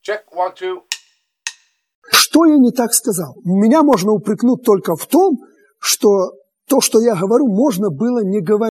Check, 1, 2. Что я не так сказал? Меня можно упрекнуть только в том, что то, что я говорю, можно было не говорить.